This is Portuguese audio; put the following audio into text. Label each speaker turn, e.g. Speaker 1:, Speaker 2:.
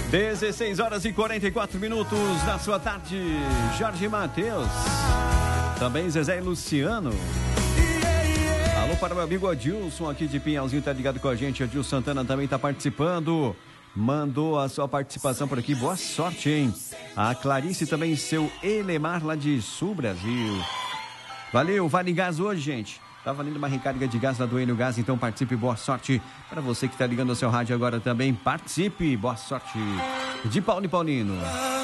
Speaker 1: 16 horas e 44 minutos na sua tarde. Jorge Matheus. Também Zezé e Luciano. Alô para o meu amigo Adilson aqui de Pinhalzinho, tá ligado com a gente. Adilson Santana também tá participando. Mandou a sua participação por aqui. Boa sorte, hein? A Clarice também, seu Elemar lá de Sul Brasil. Valeu, Vale Gás hoje, gente. Tá valendo uma recarga de gás lá do Enio Gás, então participe, boa sorte. Para você que tá ligando ao seu rádio agora também, participe, boa sorte. De Paulo e Paulino.